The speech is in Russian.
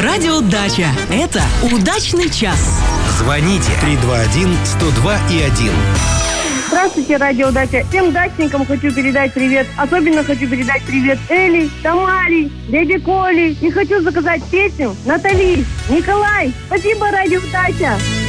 Радио Дача. Это удачный час. Звоните 321-102-1. Здравствуйте, Радио Дача. Всем дачникам хочу передать привет. Особенно хочу передать привет Эли, Тамаре, дяде Коле. И хочу заказать песню Натали, Николай. Спасибо, Радио Дача.